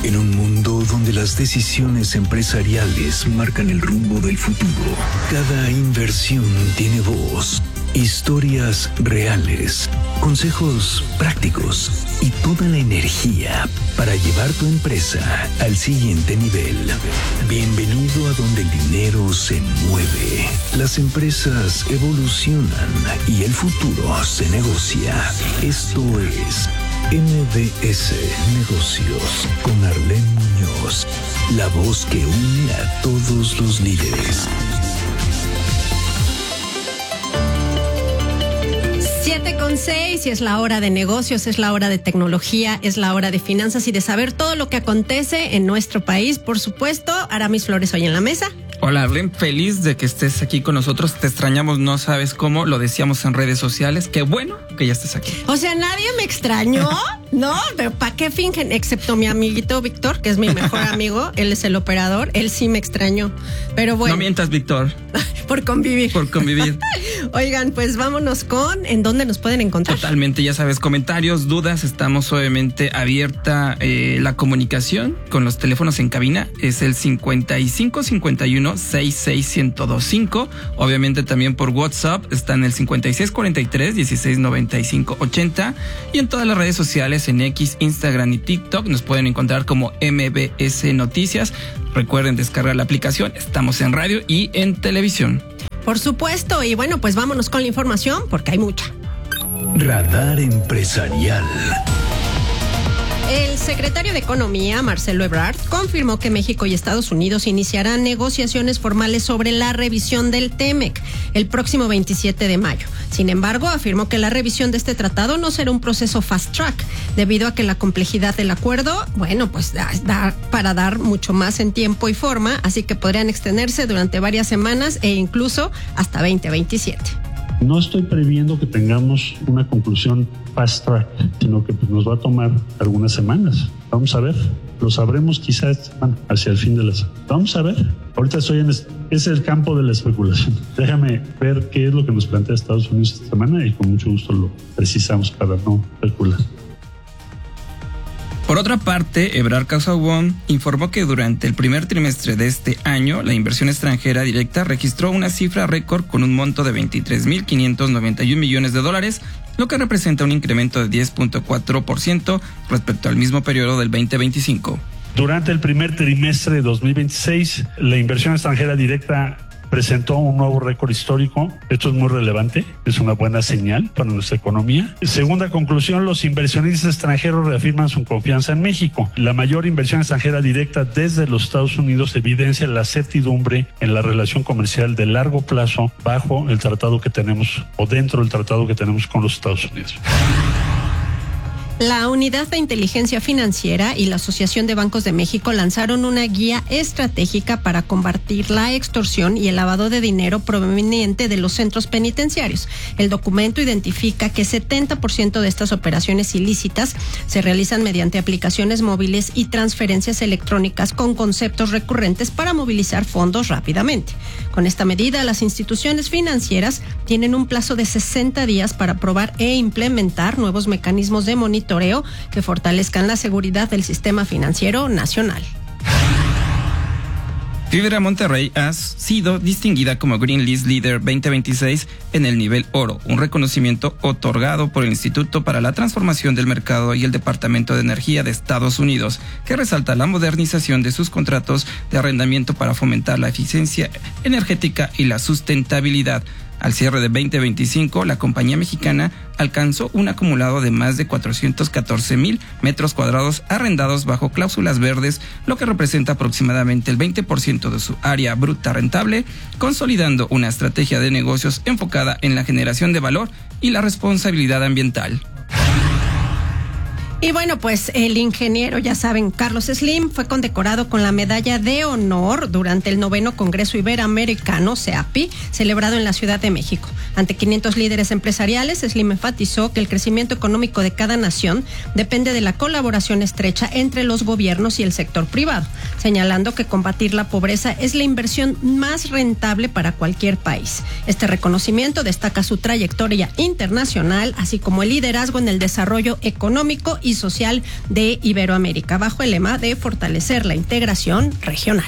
En un mundo donde las decisiones empresariales marcan el rumbo del futuro, cada inversión tiene voz, historias reales, consejos prácticos y toda la energía para llevar tu empresa al siguiente nivel. Bienvenido a donde el dinero se mueve, las empresas evolucionan y el futuro se negocia. Esto es MBS Negocios con Arlene Muñoz, la voz que une a todos los líderes. 7:06 y es la hora de negocios, es la hora de tecnología, es la hora de finanzas y de saber todo lo que acontece en nuestro país. Por supuesto, Aramis Flores hoy en la mesa. Hola Arlene, feliz de que estés aquí con nosotros. Te extrañamos, no sabes cómo, lo decíamos en redes sociales. Qué bueno que ya estés aquí. O sea, nadie me extrañó, ¿no? Pero ¿para qué fingen? Excepto mi amiguito Víctor, que es mi mejor amigo. Él es el operador, él sí me extrañó. Pero bueno. No mientas, Víctor. Por convivir. Por convivir. Oigan, pues vámonos con ¿en dónde nos pueden encontrar? Totalmente, ya sabes, comentarios, dudas, estamos obviamente abierta la comunicación con los teléfonos en cabina, es el 5551-66125, obviamente también por WhatsApp está en el 5643-169580 y en todas las redes sociales en X, Instagram y TikTok nos pueden encontrar como MBS Noticias. Recuerden descargar la aplicación, estamos en radio y en televisión. Por supuesto, y bueno, pues vámonos con la información porque hay mucha. Radar Empresarial. El secretario de Economía, Marcelo Ebrard, confirmó que México y Estados Unidos iniciarán negociaciones formales sobre la revisión del TEMEC el próximo 27 de mayo. Sin embargo, afirmó que la revisión de este tratado no será un proceso fast track, debido a que la complejidad del acuerdo, bueno, pues da para dar mucho más en tiempo y forma, así que podrían extenderse durante varias semanas e incluso hasta 2027. No estoy previendo que tengamos una conclusión fast track, sino que nos va a tomar algunas semanas. Vamos a ver, lo sabremos quizás hacia el fin de la semana. Vamos a ver, ahorita es el campo de la especulación. Déjame ver qué es lo que nos plantea Estados Unidos esta semana y con mucho gusto lo precisamos para no especular. Por otra parte, Ebrard Casaubon informó que durante el primer trimestre de este año, la inversión extranjera directa registró una cifra récord con un monto de $23,591 millones, lo que representa un incremento de 10.4% respecto al mismo periodo del 2025. Durante el primer trimestre de 2026, la inversión extranjera directa presentó un nuevo récord histórico. Esto es muy relevante, es una buena señal para nuestra economía. Segunda conclusión, los inversionistas extranjeros reafirman su confianza en México. La mayor inversión extranjera directa desde los Estados Unidos evidencia la certidumbre en la relación comercial de largo plazo bajo el tratado que tenemos o dentro del tratado que tenemos con los Estados Unidos. La Unidad de Inteligencia Financiera y la Asociación de Bancos de México lanzaron una guía estratégica para combatir la extorsión y el lavado de dinero proveniente de los centros penitenciarios. El documento identifica que 70% de estas operaciones ilícitas se realizan mediante aplicaciones móviles y transferencias electrónicas con conceptos recurrentes para movilizar fondos rápidamente. Con esta medida, las instituciones financieras tienen un plazo de 60 días para aprobar e implementar nuevos mecanismos de monitoreo que fortalezcan la seguridad del sistema financiero nacional. Fibra Monterrey ha sido distinguida como Green List Leader 2026 en el nivel oro, un reconocimiento otorgado por el Instituto para la Transformación del Mercado y el Departamento de Energía de Estados Unidos, que resalta la modernización de sus contratos de arrendamiento para fomentar la eficiencia energética y la sustentabilidad. Al cierre de 2025, la compañía mexicana alcanzó un acumulado de más de 414,000 metros cuadrados arrendados bajo cláusulas verdes, lo que representa aproximadamente el 20% de su área bruta rentable, consolidando una estrategia de negocios enfocada en la generación de valor y la responsabilidad ambiental. Y bueno, pues el ingeniero, ya saben, Carlos Slim, fue condecorado con la Medalla de Honor durante el 9º Congreso Iberoamericano, CEAPI, celebrado en la Ciudad de México. Ante 500 líderes empresariales, Slim enfatizó que el crecimiento económico de cada nación depende de la colaboración estrecha entre los gobiernos y el sector privado. señalando que combatir la pobreza es la inversión más rentable para cualquier país. Este reconocimiento destaca su trayectoria internacional, así como el liderazgo en el desarrollo económico y social de Iberoamérica, bajo el lema de fortalecer la integración regional.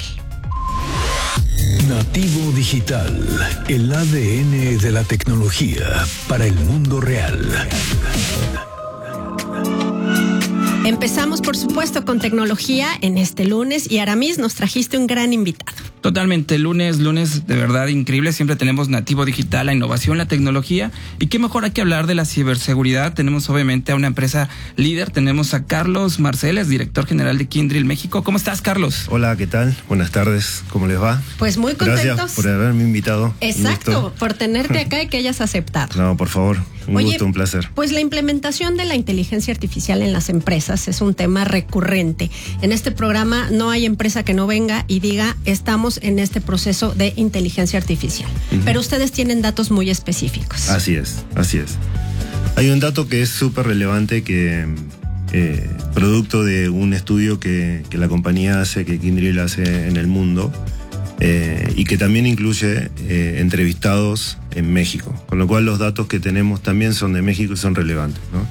Nativo Digital, el ADN de la tecnología para el mundo real. Empezamos, por supuesto, con tecnología en este lunes y Aramis, nos trajiste un gran invitado. Totalmente, lunes de verdad increíble. Siempre tenemos Nativo Digital, la innovación, la tecnología. Y qué mejor hay que hablar de la ciberseguridad. Tenemos obviamente a una empresa líder. Tenemos a Carlos Marceles, director general de Kyndryl México. ¿Cómo estás, Carlos? Hola, ¿qué tal? Buenas tardes, ¿cómo les va? Pues muy contentos. Gracias por haberme invitado. Exacto, por tenerte acá y que hayas aceptado. No, por favor, un gusto, un placer. Pues la implementación de la inteligencia artificial en las empresas es un tema recurrente. En este programa no hay empresa que no venga y diga, estamos en este proceso de inteligencia artificial. Pero ustedes tienen datos muy específicos. Así es. Hay un dato que es súper relevante que producto de un estudio que la compañía hace, que Kyndryl hace en el mundo, y que también incluye entrevistados en México, con lo cual los datos que tenemos también son de México y son relevantes, ¿no?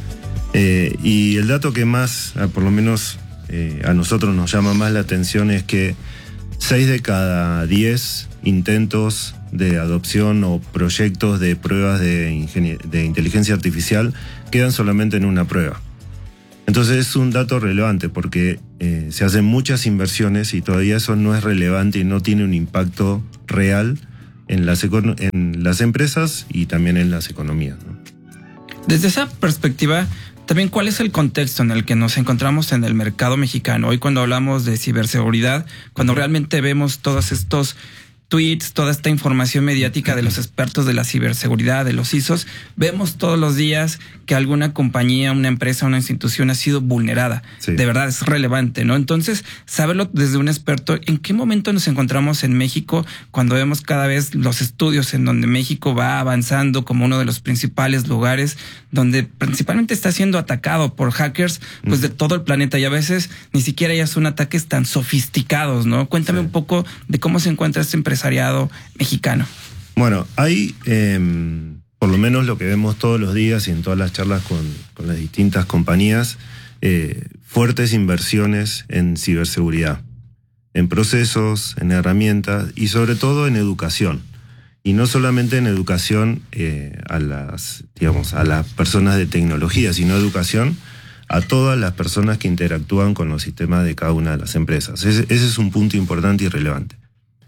Y el dato que más, por lo menos a nosotros nos llama más la atención, es que 6 de cada 10 intentos de adopción o proyectos de pruebas de inteligencia artificial quedan solamente en una prueba. Entonces es un dato relevante porque se hacen muchas inversiones y todavía eso no es relevante y no tiene un impacto real en las empresas y también en las economías, ¿no? Desde esa perspectiva, también, ¿cuál es el contexto en el que nos encontramos en el mercado mexicano? Hoy, cuando hablamos de ciberseguridad, cuando realmente vemos todos estos tweets, toda esta información mediática de los expertos de la ciberseguridad, de los CISOs, vemos todos los días que alguna compañía, una empresa, una institución ha sido vulnerada. Sí. De verdad, es relevante, ¿no? Entonces, saberlo desde un experto, ¿en qué momento nos encontramos en México cuando vemos cada vez los estudios en donde México va avanzando como uno de los principales lugares donde principalmente está siendo atacado por hackers, pues de todo el planeta, y a veces ni siquiera ya son ataques tan sofisticados, ¿no? Cuéntame un poco de cómo se encuentra este empresariado mexicano. Bueno, hay por lo menos lo que vemos todos los días y en todas las charlas con las distintas compañías, fuertes inversiones en ciberseguridad, en procesos, en herramientas y sobre todo en educación. Y no solamente en educación a las personas de tecnología, sino educación a todas las personas que interactúan con los sistemas de cada una de las empresas. Ese es un punto importante y relevante.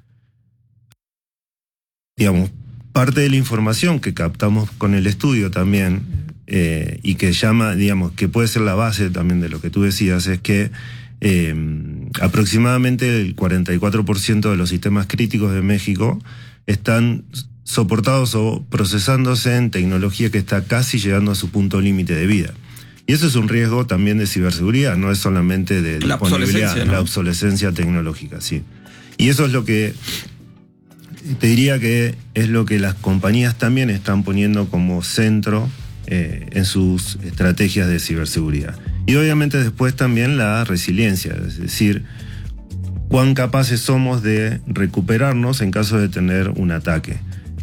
Parte de la información que captamos con el estudio también, y que que puede ser la base también de lo que tú decías, es que aproximadamente el 44% de los sistemas críticos de México están soportados o procesándose en tecnología que está casi llegando a su punto límite de vida. Y eso es un riesgo también de ciberseguridad, no es solamente de disponibilidad, la obsolescencia tecnológica, sí. Y eso es lo que te diría que es lo que las compañías también están poniendo como centro en sus estrategias de ciberseguridad. Y obviamente después también la resiliencia, es decir, cuán capaces somos de recuperarnos en caso de tener un ataque,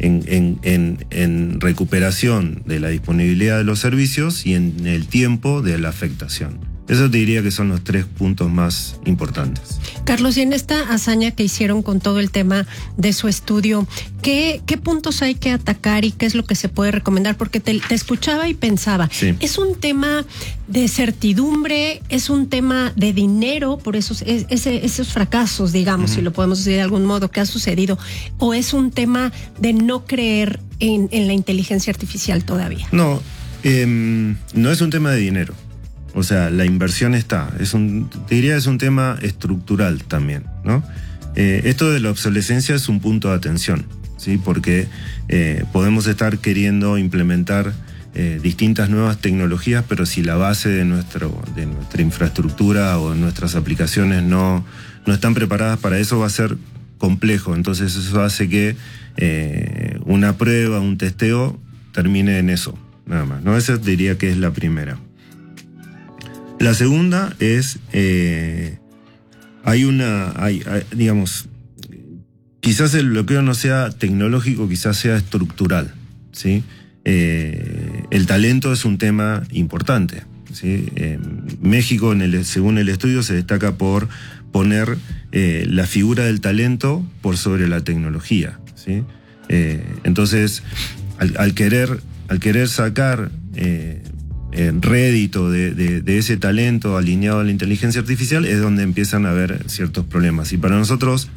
en recuperación de la disponibilidad de los servicios y en el tiempo de la afectación. Eso te diría que son los 3 puntos más importantes. Carlos, y en esta hazaña que hicieron con todo el tema de su estudio, ¿qué puntos hay que atacar y qué es lo que se puede recomendar? Porque te escuchaba y pensaba, sí. ¿Es un tema de certidumbre? ¿Es un tema de dinero por esos fracasos, digamos, si lo podemos decir de algún modo, que ha sucedido? ¿O es un tema de no creer en la inteligencia artificial todavía? No, no es un tema de dinero. O sea, la inversión está. Te diría que es un tema estructural también, ¿no? Esto de la obsolescencia es un punto de atención, ¿sí? Porque podemos estar queriendo implementar distintas nuevas tecnologías, pero si la base de nuestra infraestructura o nuestras aplicaciones no están preparadas para eso, va a ser complejo. Entonces eso hace que una prueba, un testeo, termine en eso, nada más, ¿no? Esa diría que es la primera. La segunda es digamos, quizás el bloqueo no sea tecnológico, quizás sea estructural, ¿sí? El talento es un tema importante, ¿sí? México, según el estudio, se destaca por poner la figura del talento por sobre la tecnología, ¿sí? Entonces, al querer sacar rédito de ese talento alineado a la inteligencia artificial, es donde empiezan a haber ciertos problemas. Y para nosotros,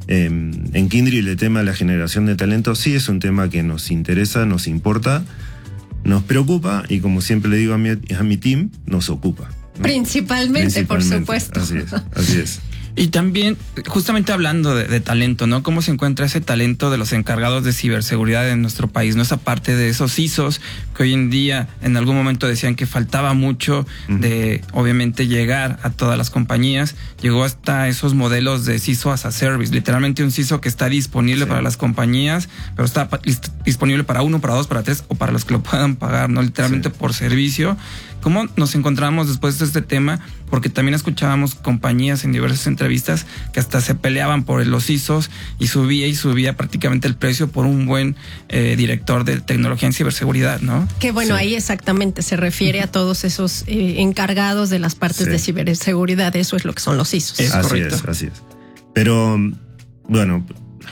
en Kyndryl, el tema de la generación de talento sí es un tema que nos interesa, nos importa, nos preocupa y, como siempre le digo a mi team, nos ocupa, ¿no? Principalmente, por supuesto. Así es. Y también, justamente hablando de talento, ¿no? ¿Cómo se encuentra ese talento de los encargados de ciberseguridad en nuestro país? ¿No? Esa parte de esos CISOs que hoy en día en algún momento decían que faltaba mucho de, obviamente, llegar a todas las compañías. Llegó hasta esos modelos de CISO as a service. Literalmente un CISO que está disponible para las compañías, pero está disponible para 1, para 2, para 3 o para los que lo puedan pagar, ¿no? Literalmente por servicio. ¿Cómo nos encontramos después de este tema? Porque también escuchábamos compañías en diversas entrevistas que hasta se peleaban por los CISOs y subía prácticamente el precio por un buen director de tecnología en ciberseguridad, ¿no? Que bueno, ahí exactamente se refiere a todos esos encargados de las partes de ciberseguridad. Eso es lo que son los CISOs. Así es. Pero, bueno,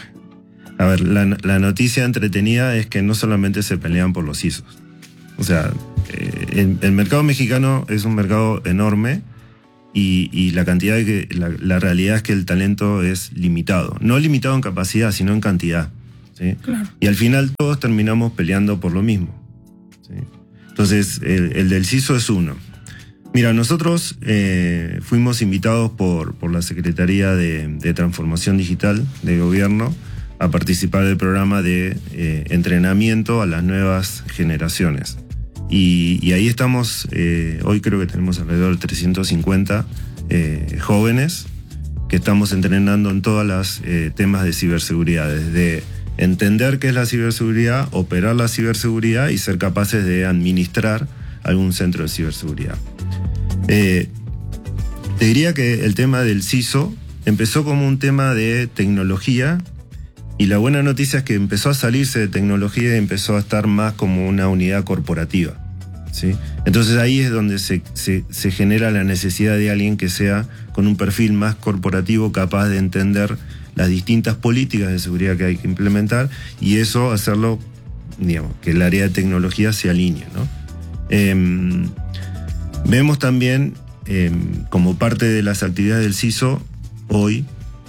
a ver, la noticia entretenida es que no solamente se pelean por los CISOs. O sea, el mercado mexicano es un mercado enorme y la cantidad la realidad es que el talento es limitado. No limitado en capacidad, sino en cantidad, ¿sí? Claro. Y al final todos terminamos peleando por lo mismo, ¿sí? Entonces, el del CISO es uno. Mira, nosotros fuimos invitados por la Secretaría de Transformación Digital de Gobierno a participar del programa de entrenamiento a las nuevas generaciones. Y ahí estamos, hoy creo que tenemos alrededor de 350 jóvenes que estamos entrenando en todos los temas de ciberseguridad, desde entender qué es la ciberseguridad, operar la ciberseguridad y ser capaces de administrar algún centro de ciberseguridad. Te diría que el tema del CISO empezó como un tema de tecnología. Y la buena noticia es que empezó a salirse de tecnología y empezó a estar más como una unidad corporativa, ¿sí? Entonces ahí es donde se genera la necesidad de alguien que sea con un perfil más corporativo, capaz de entender las distintas políticas de seguridad que hay que implementar y eso hacerlo, digamos, que el área de tecnología se alinee, ¿no? Vemos también, como parte de las actividades del CISO, hoy,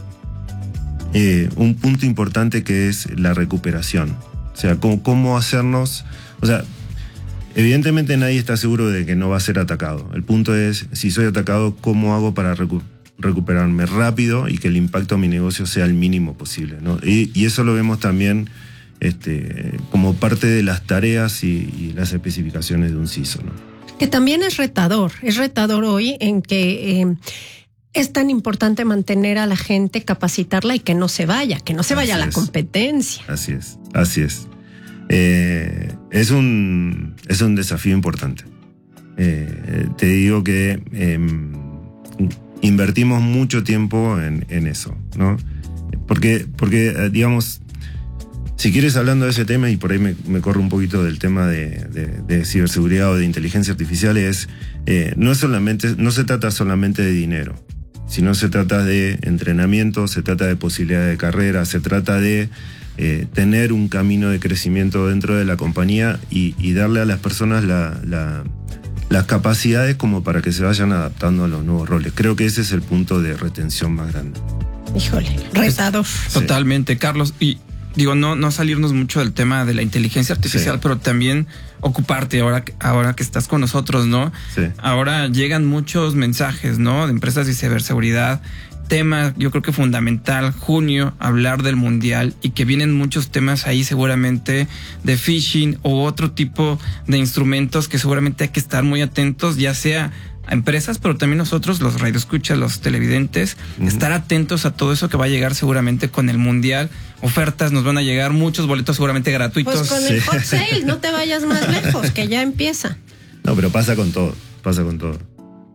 un punto importante que es la recuperación. O sea, cómo hacernos... O sea, evidentemente nadie está seguro de que no va a ser atacado. El punto es, si soy atacado, ¿cómo hago para recuperarme rápido y que el impacto a mi negocio sea el mínimo posible, ¿no? Y eso lo vemos también como parte de las tareas y las especificaciones de un CISO, ¿no? Que también es retador hoy en que... es tan importante mantener a la gente, capacitarla y que no se vaya a la competencia. Así es. Es un desafío importante. Te digo que invertimos mucho tiempo en eso, ¿no? Porque digamos, si quieres, hablando de ese tema, y por ahí me corro un poquito del tema de ciberseguridad o de inteligencia artificial, no se trata solamente de dinero, sino se trata de entrenamiento, se trata de posibilidad de carrera, se trata de tener un camino de crecimiento dentro de la compañía y darle a las personas las capacidades como para que se vayan adaptando a los nuevos roles. Creo que ese es el punto de retención más grande. Híjole, retador. Totalmente, Carlos. Y digo, no salirnos mucho del tema de la inteligencia artificial, pero también ocuparte ahora que estás con nosotros, ¿no? Sí. Ahora llegan muchos mensajes, ¿no? De empresas de ciberseguridad. Tema, yo creo que fundamental, junio, hablar del mundial y que vienen muchos temas ahí seguramente de phishing o otro tipo de instrumentos que seguramente hay que estar muy atentos, ya sea a empresas, pero también nosotros, los radioescuchas, los televidentes, estar atentos a todo eso que va a llegar seguramente con el mundial. Ofertas, nos van a llegar muchos boletos seguramente gratuitos. Pues con el hot sale, no te vayas más lejos, que ya empieza. No, pero pasa con todo.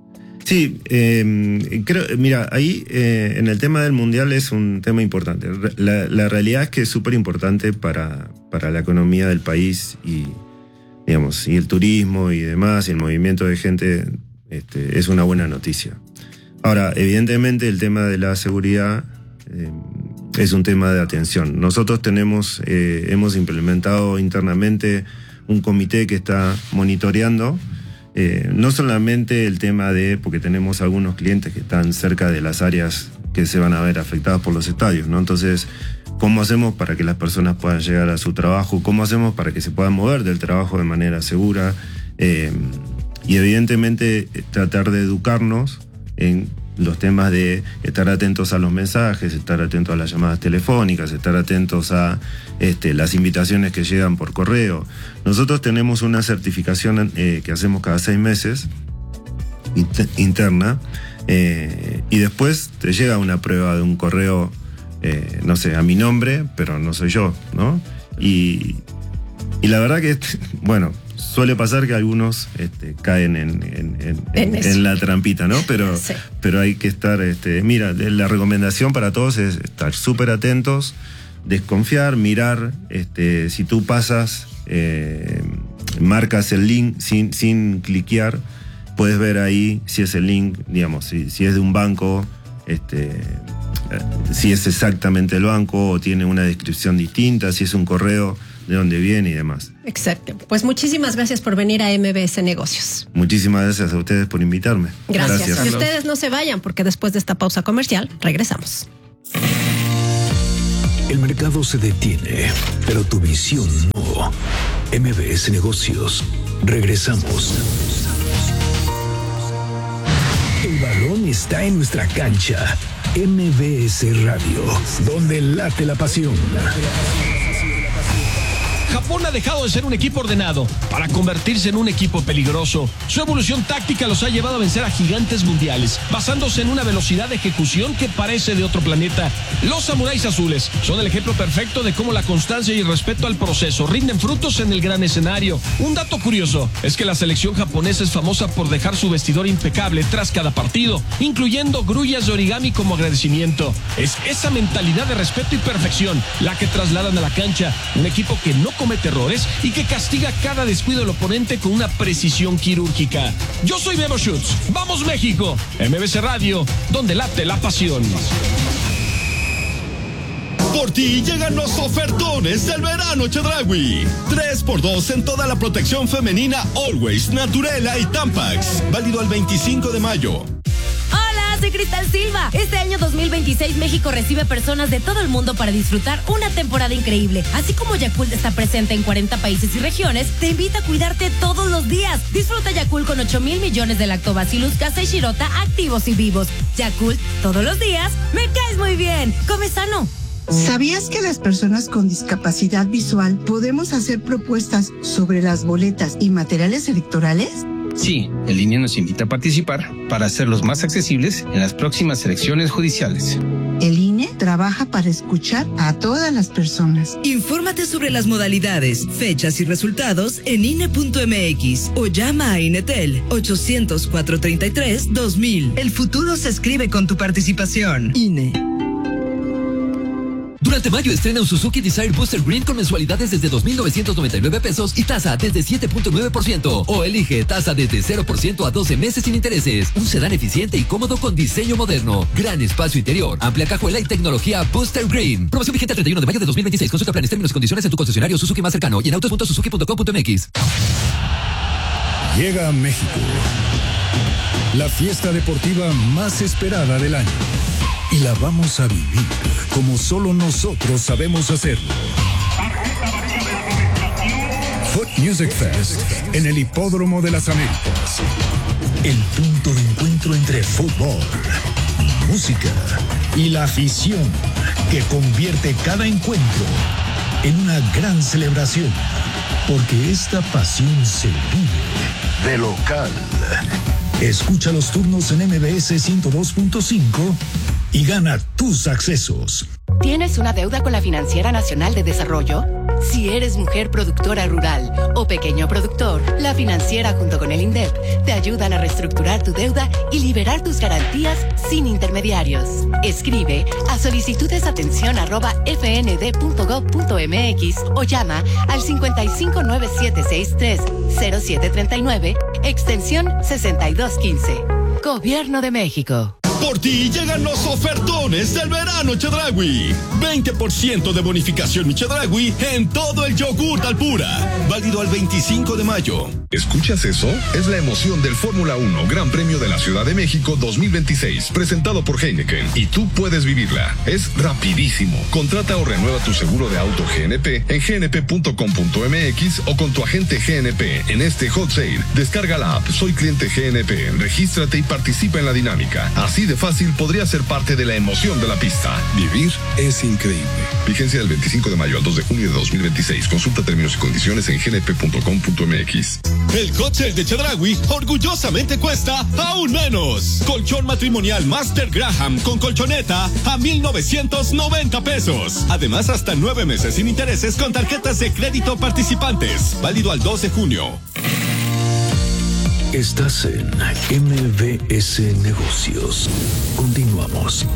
Sí, mira, ahí en el tema del mundial es un tema importante. La realidad es que es súper importante para la economía del país y, digamos, y el turismo y demás, y el movimiento de gente, es una buena noticia. Ahora, evidentemente el tema de la seguridad es un tema de atención. Nosotros hemos implementado internamente un comité que está monitoreando no solamente el tema porque tenemos algunos clientes que están cerca de las áreas que se van a ver afectadas por los estadios, ¿no? Entonces, ¿cómo hacemos para que las personas puedan llegar a su trabajo? ¿Cómo hacemos para que se puedan mover del trabajo de manera segura? Y evidentemente tratar de educarnos en los temas de estar atentos a los mensajes, estar atentos a las llamadas telefónicas, estar atentos a las invitaciones que llegan por correo. Nosotros tenemos una certificación que hacemos cada 6 meses, interna, y después te llega una prueba de un correo, no sé, a mi nombre, pero no soy yo, ¿no? Y la verdad que, bueno, suele pasar que algunos caen en la trampita, ¿no? Pero, sí. Pero hay que estar, mira, la recomendación para todos es estar súper atentos, desconfiar, mirar, si tú pasas, marcas el link sin cliquear, puedes ver ahí si es el link, digamos, si es de un banco, si es exactamente el banco o tiene una descripción distinta, si es un correo, de dónde viene y demás. Exacto. Pues muchísimas gracias por venir a MBS Negocios. Muchísimas gracias a ustedes por invitarme. Gracias. Y ustedes no se vayan porque después de esta pausa comercial regresamos. El mercado se detiene, pero tu visión no. MBS Negocios. Regresamos. El balón está en nuestra cancha. MBS Radio, donde late la pasión. Japón ha dejado de ser un equipo ordenado para convertirse en un equipo peligroso. Su evolución táctica los ha llevado a vencer a gigantes mundiales, basándose en una velocidad de ejecución que parece de otro planeta. Los samuráis azules son el ejemplo perfecto de cómo la constancia y el respeto al proceso rinden frutos en el gran escenario. Un dato curioso es que la selección japonesa es famosa por dejar su vestidor impecable tras cada partido, incluyendo grullas de origami como agradecimiento. Es esa mentalidad de respeto y perfección la que trasladan a la cancha, un equipo que no comete errores y que castiga cada descuido del oponente con una precisión quirúrgica. Yo soy Memo Schutz. ¡Vamos México! MBC Radio, donde late la pasión. Por ti llegan los ofertones del verano Chedraui. 3x2 en toda la protección femenina Always, Naturela y Tampax. Válido al 25 de mayo. Soy Cristal Silva. Este año 2026 México recibe personas de todo el mundo para disfrutar una temporada increíble. Así como Yakult está presente en 40 países y regiones, te invita a cuidarte todos los días. Disfruta Yakult con 8,000 millones de Lactobacillus casei shirota activos y vivos. Yakult, todos los días, me caes muy bien. Come sano. ¿Sabías que las personas con discapacidad visual podemos hacer propuestas sobre las boletas y materiales electorales? Sí, el INE nos invita a participar para hacerlos más accesibles en las próximas elecciones judiciales. El INE trabaja para escuchar a todas las personas. Infórmate sobre las modalidades, fechas y resultados en INE.mx o llama a INETEL 800-433-2000. El futuro se escribe con tu participación. INE. Durante mayo estrena un Suzuki Desire Booster Green con mensualidades desde 2,999 pesos y tasa desde 7.9%. O elige tasa desde 0% a 12 meses sin intereses. Un sedán eficiente y cómodo con diseño moderno. Gran espacio interior, amplia cajuela y tecnología Booster Green. Promoción vigente el 31 de mayo de 2026. Consulta planes, términos y condiciones en tu concesionario Suzuki más cercano y en autos.suzuki.com.mx. Llega a México la fiesta deportiva más esperada del año. Y la vamos a vivir como solo nosotros sabemos hacerlo. Foot Music Fest en el Hipódromo de las Américas. El punto de encuentro entre fútbol, música y la afición que convierte cada encuentro en una gran celebración. Porque esta pasión se vive de local. Escucha los turnos en MBS 102.5 y gana tus accesos. ¿Tienes una deuda con la Financiera Nacional de Desarrollo? Si eres mujer productora rural o pequeño productor, la financiera junto con el INDEP te ayudan a reestructurar tu deuda y liberar tus garantías sin intermediarios. Escribe a solicitudesatención@fnd.gov.mx o llama al 5597630739, extensión 6215. Gobierno de México. Por ti llegan los ofertones del verano Chedraui. 20% de bonificación Chedraui en todo el yogurt Alpura. Válido al 25 de mayo. ¿Escuchas eso? Es la emoción del Fórmula 1 Gran Premio de la Ciudad de México 2026, presentado por Heineken. Y tú puedes vivirla. Es rapidísimo. Contrata o renueva tu seguro de auto GNP en gnp.com.mx o con tu agente GNP en este hot sale. Descarga la app Soy Cliente GNP, regístrate y participa en la dinámica. Así de fácil podría ser parte de la emoción de la pista. Vivir es increíble. Vigencia del 25 de mayo al 2 de junio de 2026. Consulta términos y condiciones en gnp.com.mx. El hot sale de Chedraui orgullosamente cuesta aún menos. Colchón matrimonial Master Graham con colchoneta a 1,990 pesos. Además, hasta 9 meses sin intereses con tarjetas de crédito participantes. Válido al 2 de junio. Estás en MBS Negocios. Continuamos.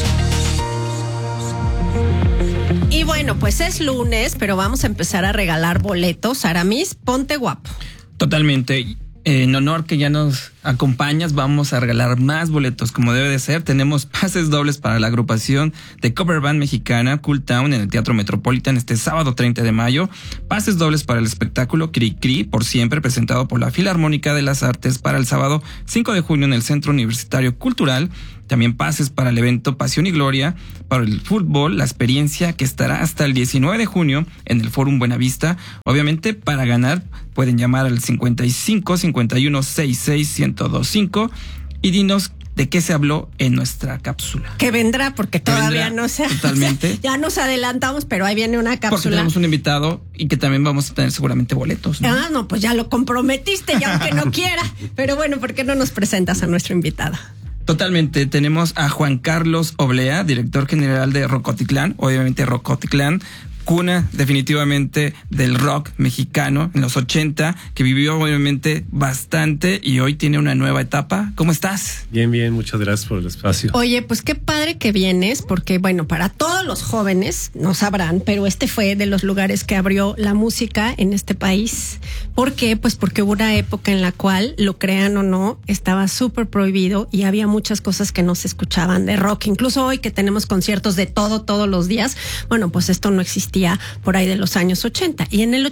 Y bueno, pues es lunes, pero vamos a empezar a regalar boletos. Aramis, ponte guapo. Totalmente. En honor que ya nos acompañas, vamos a regalar más boletos como debe de ser. Tenemos pases dobles para la agrupación de cover band mexicana Cool Town en el Teatro Metropolitan este sábado 30 de mayo. Pases dobles para el espectáculo Cri Cri por siempre, presentado por la Filarmónica de las Artes para el sábado 5 de junio en el Centro Universitario Cultural. También pases para el evento Pasión y Gloria, para el fútbol, la experiencia que estará hasta el 19 de junio en el Fórum Buenavista. Obviamente, para ganar pueden llamar al 55 51 66 1025 y dinos de qué se habló en nuestra cápsula. Que vendrá, porque todavía no se... Totalmente. Ya nos adelantamos, pero ahí viene una cápsula. Porque tenemos un invitado y que también vamos a tener seguramente boletos, ¿no? Ah, no, pues ya lo comprometiste, ya aunque no quiera. Pero bueno, ¿por qué no nos presentas a nuestra invitada? Totalmente, tenemos a Juan Carlos Oblea, director general de Rocotitlán, obviamente Rocotitlán, cuna definitivamente del rock mexicano en los 80, que vivió obviamente bastante y hoy tiene una nueva etapa. ¿Cómo estás? Bien, bien, muchas gracias por el espacio. Oye, pues qué padre que vienes, porque bueno, para todos los jóvenes, no sabrán, pero este fue de los lugares que abrió la música en este país. ¿Por qué? Pues porque hubo una época en la cual, lo crean o no, estaba súper prohibido y había muchas cosas que no se escuchaban de rock. Incluso hoy que tenemos conciertos de todo, todos los días, bueno, pues esto no existía por ahí de los años 80. Y en el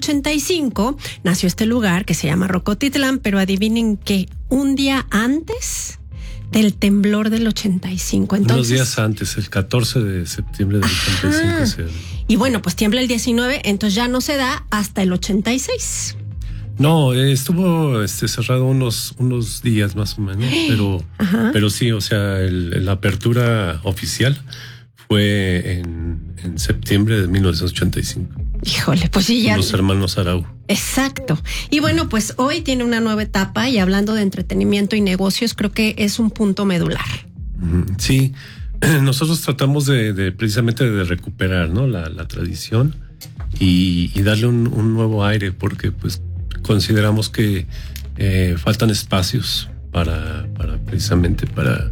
85 nació este lugar que se llama Rocotitlán, pero adivinen que un día antes del temblor del 85. Entonces, unos días antes, el 14 de septiembre del 85. Y bueno, pues tiembla el 19, entonces ya no se da hasta el 86. No, estuvo cerrado unos días más o menos, pero sí, o sea, la apertura oficial fue en septiembre de 1985. Híjole, pues sí, ya. Los hermanos Arau. Exacto. Y bueno, pues hoy tiene una nueva etapa y hablando de entretenimiento y negocios, creo que es un punto medular. Sí, nosotros tratamos de precisamente de recuperar, ¿no? la tradición y darle un nuevo aire, porque pues consideramos que faltan espacios para precisamente para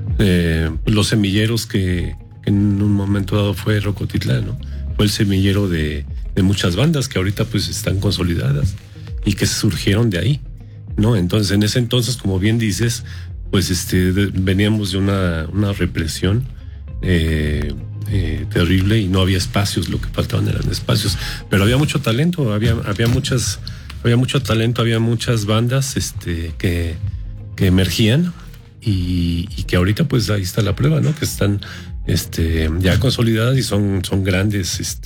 los semilleros que en un momento dado fue Rocotitlán, ¿no? Fue el semillero de muchas bandas que ahorita pues están consolidadas y que surgieron de ahí, ¿no? Entonces, en ese entonces, como bien dices, pues veníamos de una represión terrible y no había espacios, lo que faltaban eran espacios, pero había mucho talento, había mucho talento, había muchas bandas que emergían y que ahorita pues ahí está la prueba, ¿no? Que están ya consolidadas y son grandes,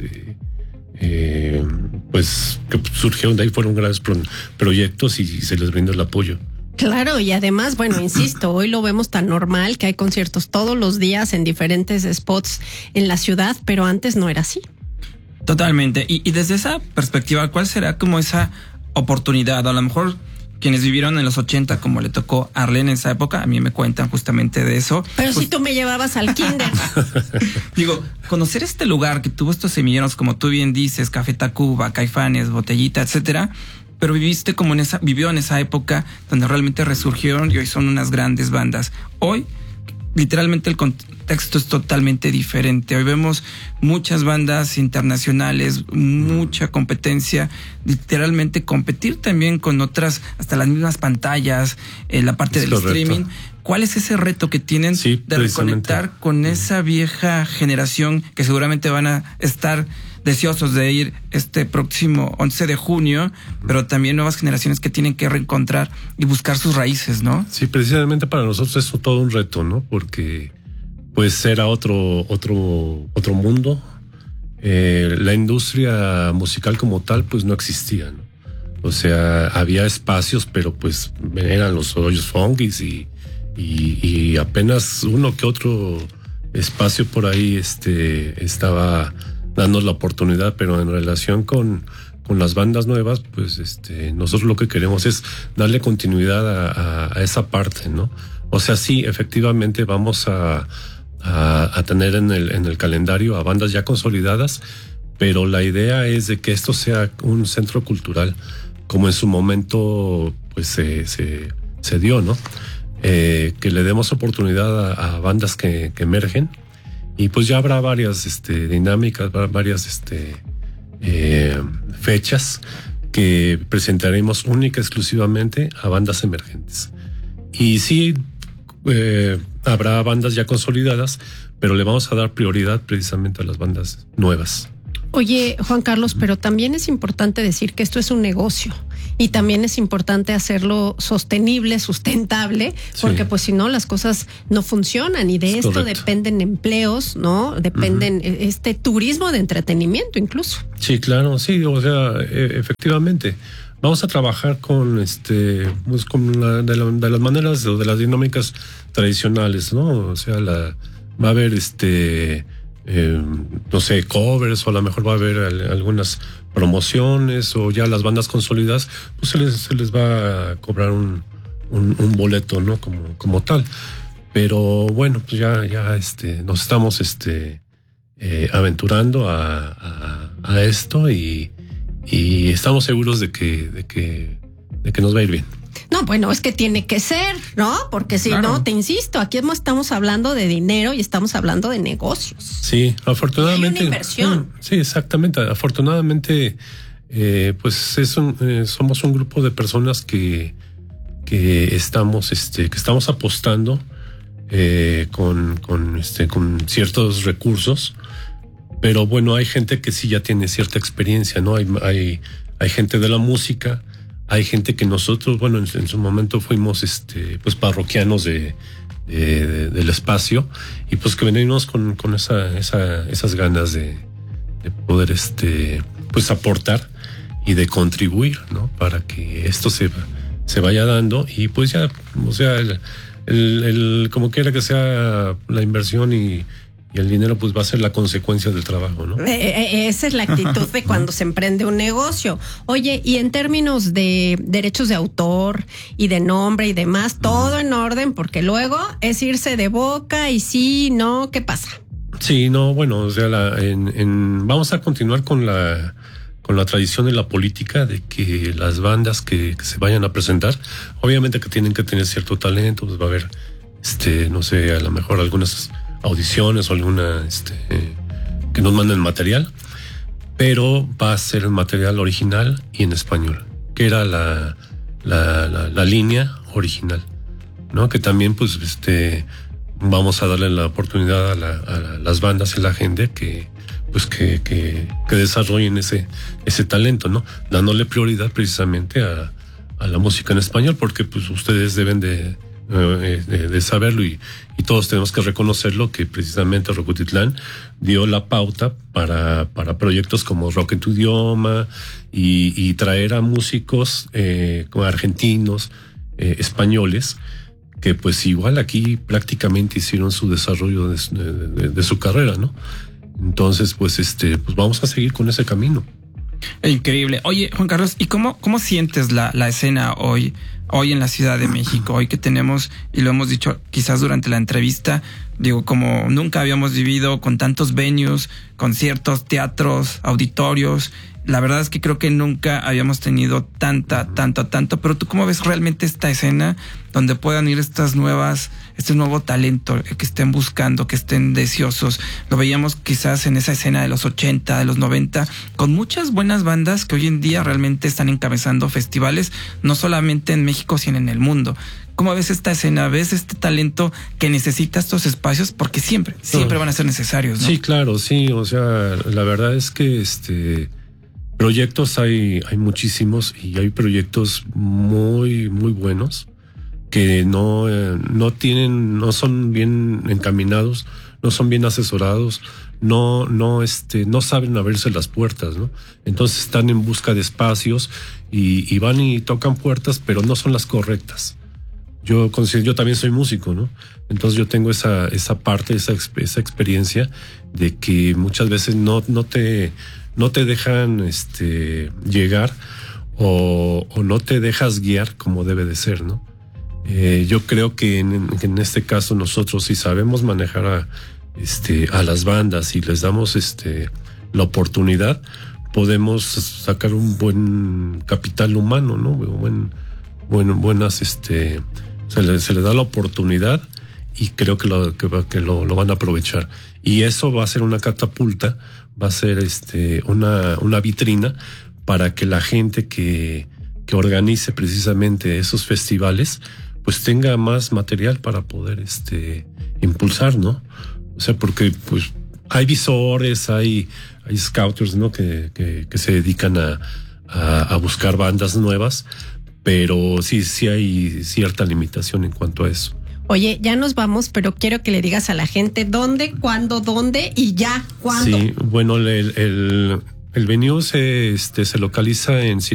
pues que surgieron de ahí, fueron grandes proyectos y se les brindó el apoyo. Claro, y además, bueno, insisto, hoy lo vemos tan normal que hay conciertos todos los días en diferentes spots en la ciudad, pero antes no era así. Totalmente. Y desde esa perspectiva, ¿cuál será como esa oportunidad? A lo mejor quienes vivieron en los 80, como le tocó a Arlene en esa época, a mí me cuentan justamente de eso. Pero pues, si tú me llevabas al kinder. Digo, conocer este lugar que tuvo estos semilleros, como tú bien dices, Café Tacuba, Caifanes, Botellita, etcétera, pero vivió en esa época donde realmente resurgieron y hoy son unas grandes bandas. Hoy, literalmente el contexto es totalmente diferente. Hoy vemos muchas bandas internacionales, mucha competencia, literalmente competir también con otras, hasta las mismas pantallas, la parte del streaming. ¿Cuál es ese reto que tienen de reconectar con esa vieja generación que seguramente van a estar deseosos de ir este próximo 11 de junio, pero también nuevas generaciones que tienen que reencontrar y buscar sus raíces, ¿no? Sí, precisamente para nosotros es todo un reto, ¿no? Porque pues era otro mundo. La industria musical como tal pues no existía, ¿no? O sea, había espacios, pero pues eran los hoyos funkis y apenas uno que otro espacio por ahí estaba dando la oportunidad, pero en relación con las bandas nuevas, pues nosotros lo que queremos es darle continuidad a esa parte, ¿no? O sea, sí, efectivamente vamos a tener en el calendario a bandas ya consolidadas, pero la idea es de que esto sea un centro cultural, como en su momento pues se dio, ¿no? Que le demos oportunidad a bandas que emergen. Y pues ya habrá varias dinámicas, varias fechas que presentaremos única exclusivamente a bandas emergentes. Y sí, habrá bandas ya consolidadas, pero le vamos a dar prioridad precisamente a las bandas nuevas. Oye, Juan Carlos, pero también es importante decir que esto es un negocio y también es importante hacerlo sostenible, sustentable, porque pues si no las cosas no funcionan y de esto correcto. Dependen empleos, ¿no? Dependen turismo de entretenimiento incluso. Sí, claro, sí, o sea, efectivamente. Vamos a trabajar con pues con de las maneras o de las dinámicas tradicionales, ¿no? O sea, va a haber no sé, covers, o a lo mejor va a haber algunas promociones, o ya las bandas consolidadas, pues se les va a cobrar un boleto, ¿no? Como tal. Pero bueno, pues ya nos estamos aventurando a esto y estamos seguros de que nos va a ir bien. No, bueno, es que tiene que ser, ¿no? Porque si no, te insisto, aquí estamos hablando de dinero y estamos hablando de negocios. Sí, afortunadamente. Hay una inversión. Sí, exactamente. Afortunadamente, pues somos un grupo de personas que estamos apostando con ciertos recursos, pero bueno, hay gente que sí ya tiene cierta experiencia, ¿no? Hay gente de la música. Hay gente que nosotros, bueno, en su momento fuimos pues parroquianos del espacio, y pues que venimos con esas ganas de poder pues aportar y de contribuir, ¿no? Para que esto se vaya dando, y pues ya, o sea, el como quiera que sea la inversión y el dinero pues va a ser la consecuencia del trabajo, ¿no? Esa es la actitud de cuando se emprende un negocio. Oye, y en términos de derechos de autor y de nombre y demás, todo en orden, porque luego es irse de boca y sí, no, ¿qué pasa? Sí, no, bueno, o sea, vamos a continuar con la tradición y la política de que las bandas que se vayan a presentar, obviamente que tienen que tener cierto talento, pues va a haber, no sé, a lo mejor algunas audiciones o alguna que nos manden material, pero va a ser material original y en español, que era la línea original, ¿no? Que también pues vamos a darle la oportunidad a las bandas y la gente que desarrollen ese talento, ¿no? Dándole prioridad precisamente a la música en español, porque pues ustedes deben de saberlo y todos tenemos que reconocerlo, que precisamente Rocotitlán dio la pauta para proyectos como Rock en tu idioma y traer a músicos como argentinos, españoles, que pues igual aquí prácticamente hicieron su desarrollo de su carrera, ¿no? Entonces pues pues vamos a seguir con ese camino. Increíble. Oye, Juan Carlos, ¿y cómo sientes la escena hoy en la Ciudad de México? Hoy que tenemos, y lo hemos dicho quizás durante la entrevista, digo, como nunca habíamos vivido con tantos venues, conciertos, teatros, auditorios. La verdad es que creo que nunca habíamos tenido tanto, pero ¿tú cómo ves realmente esta escena donde puedan ir este nuevo talento que estén buscando, que estén deseosos? Lo veíamos quizás en esa escena de los 80, de los 90, con muchas buenas bandas que hoy en día realmente están encabezando festivales, no solamente en México, sino en el mundo. ¿Cómo ves esta escena? ¿Ves este talento que necesita estos espacios? Porque siempre van a ser necesarios, ¿no? Sí, claro, sí. O sea, la verdad es que proyectos hay muchísimos, y hay proyectos muy, muy buenos que no son bien encaminados, no son bien asesorados, no saben abrirse las puertas, ¿no? Entonces están en busca de espacios y van y tocan puertas, pero no son las correctas. Yo también soy músico, ¿no? Entonces yo tengo esa parte, esa experiencia de que muchas veces no te dejan llegar o no te dejas guiar como debe de ser, ¿no? Yo creo que en este caso nosotros, si sabemos manejar a las bandas y les damos la oportunidad, podemos sacar un buen capital humano, ¿no? Se le da la oportunidad, y creo que lo van a aprovechar. Y eso va a ser una catapulta, va a ser una vitrina para que la gente que organice precisamente esos festivales pues tenga más material para poder impulsar, ¿no? O sea, porque pues hay visores, hay scouters, ¿no? que se dedican a buscar bandas nuevas, pero sí hay cierta limitación en cuanto a eso. Oye, ya nos vamos, pero quiero que le digas a la gente dónde, cuándo, dónde y ya, cuándo. Sí, bueno, el venue se localiza en